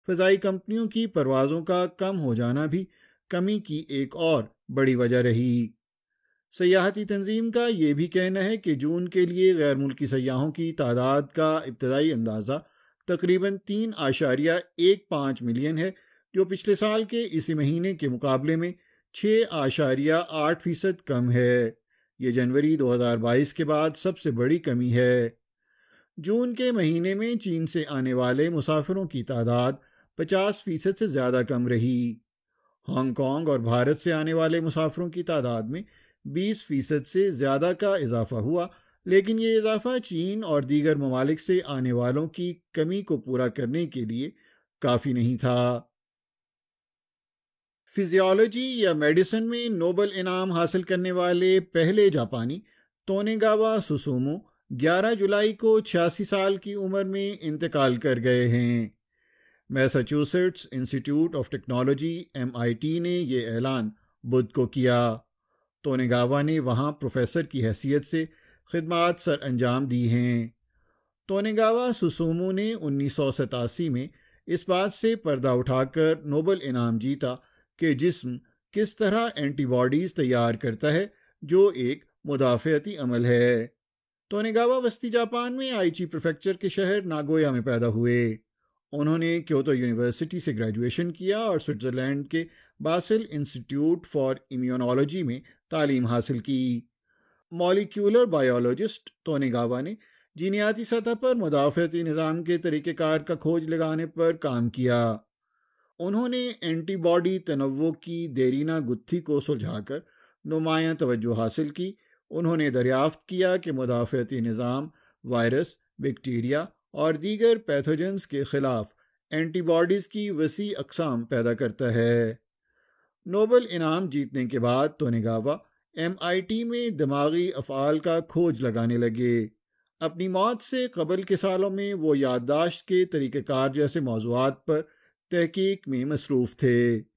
فضائی کمپنیوں کی پروازوں کا کم ہو جانا بھی کمی کی ایک اور بڑی وجہ رہی۔ سیاحتی تنظیم کا یہ بھی کہنا ہے کہ جون کے لیے غیر ملکی سیاحوں کی تعداد کا ابتدائی اندازہ تقریباً 3.15 ملین ہے، جو پچھلے سال کے اسی مہینے کے مقابلے میں 6.8% کم ہے۔ یہ جنوری 2022 کے بعد سب سے بڑی کمی ہے۔ جون کے مہینے میں چین سے آنے والے مسافروں کی تعداد 50% سے زیادہ کم رہی۔ ہانگ کانگ اور بھارت سے آنے والے مسافروں کی تعداد میں 20% سے زیادہ کا اضافہ ہوا، لیکن یہ اضافہ چین اور دیگر ممالک سے آنے والوں کی کمی کو پورا کرنے کے لیے کافی نہیں تھا۔ فزیالوجی یا میڈیسن میں نوبل انعام حاصل کرنے والے پہلے جاپانی تونےگاوا سوسومو 11 جولائی کو 86 سال کی عمر میں انتقال کر گئے ہیں۔ میساچوسیٹس انسٹی ٹیوٹ آف ٹیکنالوجی MIT نے یہ اعلان بدھ کو کیا۔ تونےگاوا نے وہاں پروفیسر کی حیثیت سے خدمات سر انجام دی ہیں۔ تونےگاوا سوسومو نے 1987 میں اس بات سے پردہ اٹھا کر نوبل انعام جیتا کہ جسم کس طرح اینٹی باڈیز تیار کرتا ہے، جو ایک مدافعتی عمل ہے۔ تونےگاوا وسطی جاپان میں آئیچی پریفیکچر کے شہر ناگویا میں پیدا ہوئے۔ انہوں نے کیوتو یونیورسٹی سے گریجویشن کیا اور سوئٹزرلینڈ کے باسل انسٹیٹیوٹ فار امیونالوجی میں تعلیم حاصل کی۔ مالیکیولر بائیولوجسٹ تونےگاوا نے جینیاتی سطح پر مدافعتی نظام کے طریقہ کار کا کھوج لگانے پر کام کیا۔ انہوں نے اینٹی باڈی تنوع کی دیرینہ گتھی کو سلجھا کر نمایاں توجہ حاصل کی۔ انہوں نے دریافت کیا کہ مدافعتی نظام وائرس، بیکٹیریا اور دیگر پیتھوجنز کے خلاف اینٹی باڈیز کی وسیع اقسام پیدا کرتا ہے۔ نوبل انعام جیتنے کے بعد تونےگاوا MIT میں دماغی افعال کا کھوج لگانے لگے۔ اپنی موت سے قبل کے سالوں میں وہ یادداشت کے طریقہ کار جیسے موضوعات پر تحقیق میں مصروف تھے۔